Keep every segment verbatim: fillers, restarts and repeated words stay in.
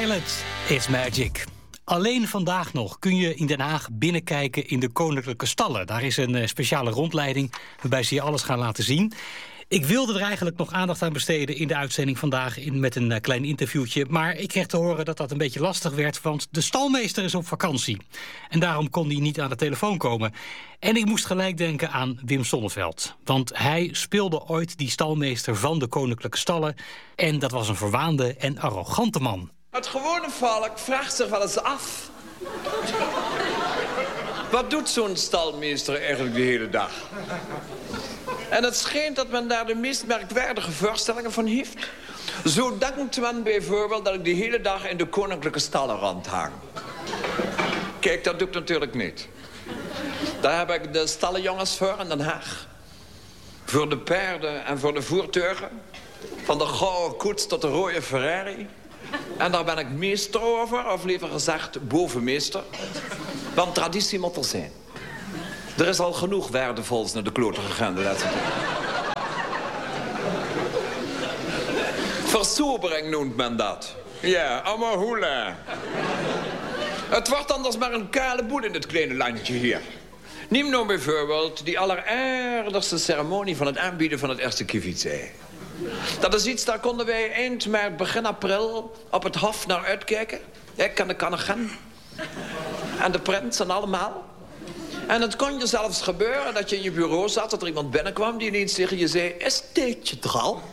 Violet is Magic. Alleen vandaag nog kun je in Den Haag binnenkijken in de koninklijke stallen. Daar is een uh, speciale rondleiding waarbij ze je alles gaan laten zien. Ik wilde er eigenlijk nog aandacht aan besteden in de uitzending vandaag in, met een uh, klein interviewtje. Maar ik kreeg te horen dat dat een beetje lastig werd, want de stalmeester is op vakantie. En daarom kon hij niet aan de telefoon komen. En ik moest gelijk denken aan Wim Sonneveld. Want hij speelde ooit die stalmeester van de koninklijke stallen. En dat was een verwaande en arrogante man. Het gewone volk vraagt zich wel eens af. Wat doet zo'n stalmeester eigenlijk de hele dag? En het schijnt dat men daar de meest merkwaardige voorstellingen van heeft. Zo denkt men bijvoorbeeld dat ik de hele dag in de koninklijke stallen rondhang. Kijk, dat doe ik natuurlijk niet. Daar heb ik de stallenjongens voor in Den Haag. Voor de paarden en voor de voertuigen. Van de gouden koets tot de rode Ferrari. En daar ben ik meester over, of liever gezegd bovenmeester. Want traditie moet er zijn. Er is al genoeg waardevols naar de kloten gegaan de laatste tijd. Versobering noemt men dat. Ja, allemaal hoela. Het wordt anders maar een kale boel in dit kleine landje hier. Neem nou bijvoorbeeld die alleraardigste ceremonie van het aanbieden van het eerste kievietsei. Dat is iets, daar konden wij eind maart, begin april op het hof naar uitkijken. Ik en de koningin. En de prins en allemaal. En het kon je zelfs gebeuren dat je in je bureau zat, dat er iemand binnenkwam die ineens tegen je zei: is het theetje er al?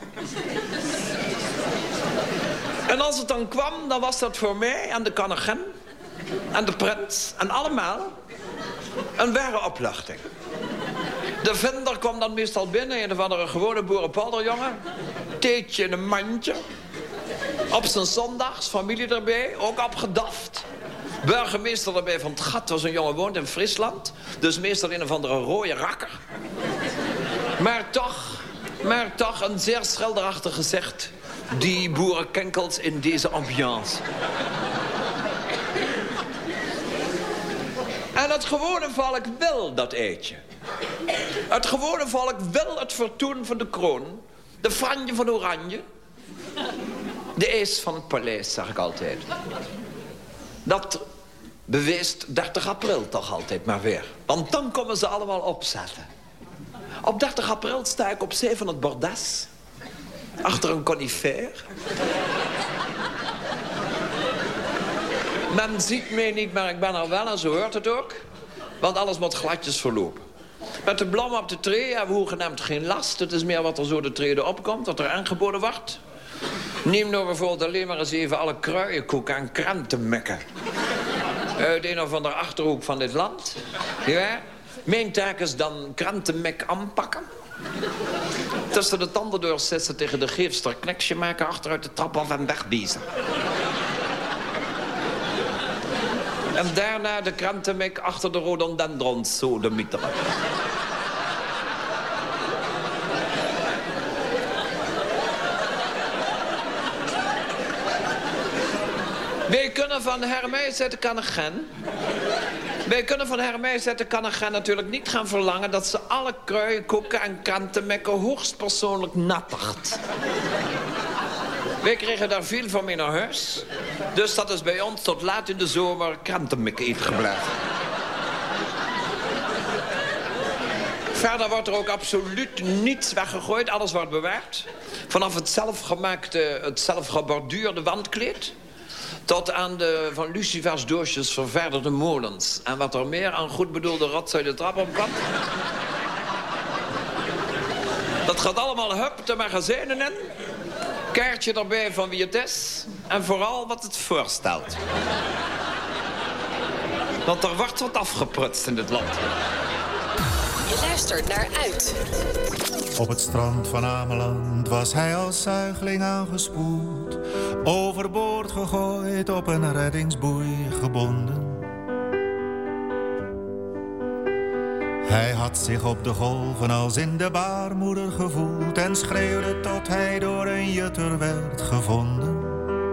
En als het dan kwam, dan was dat voor mij en de koningin en de prins en allemaal een ware opluchting. De vinder kwam dan meestal binnen, een of andere gewone boerenpolderjongen. Theetje in een mandje. Op zijn zondags, familie erbij, ook opgedaft. Burgemeester erbij van het gat, was een jongen woont in Friesland. Dus meestal een of andere rode rakker. Maar toch, maar toch een zeer schilderachtig gezicht. Die boerenkenkels in deze ambiance. En het gewone volk wil dat eitje. Het gewone volk wil het vertoon van de kroon. De franje van Oranje. De eis van het paleis, zeg ik altijd. Dat beweest dertig april toch altijd maar weer. Want dan komen ze allemaal opzetten. Op dertig april sta ik op zee van het bordes. Achter een conifeer. Men ziet mij niet, maar ik ben er wel en zo hoort het ook. Want alles moet gladjes verlopen. Met de blom op de tree hebben we hoegenaamd geen last. Het is meer wat er zo de trede opkomt, wat er aangeboden wordt. Neem nou bijvoorbeeld alleen maar eens even alle kruienkoeken en krantenmekken. Uit een of andere achterhoek van dit land. Ja? Mijn taak is dan krantenmek aanpakken. Tussen de tanden doorzetten tegen de geefster kneksje maken, achteruit de trap af en wegbiezen. En daarna de krantenmek achter de rhododendrons, zo de mieteren. Wij kunnen van Hermès uit de koningin... Wij kunnen van Hermès uit de koningin natuurlijk niet gaan verlangen... dat ze alle kruienkoeken en krantenmekken hoogstpersoonlijk nattert. Wij kregen daar veel van mee naar huis. Dus dat is bij ons tot laat in de zomer krantenmek eten gebleven. Verder wordt er ook absoluut niets weggegooid. Alles wordt bewaard. Vanaf het zelfgemaakte, het zelfgeborduurde wandkleed... tot aan de van lucifers doosjes vervaardigde molens. En wat er meer aan goed bedoelde rotzooi de trap op kan. Dat gaat allemaal hup de magazijnen in. Kaartje erbij van wie het is. En vooral wat het voorstelt. Want er wordt wat afgeprutst in dit land. Je luistert naar Uit. Op het strand van Ameland was hij als zuigeling aangespoeld. Overboord gegooid, op een reddingsboei gebonden. Hij had zich op de golven als in de baarmoeder gevoeld en schreeuwde tot hij door een jutter werd gevonden.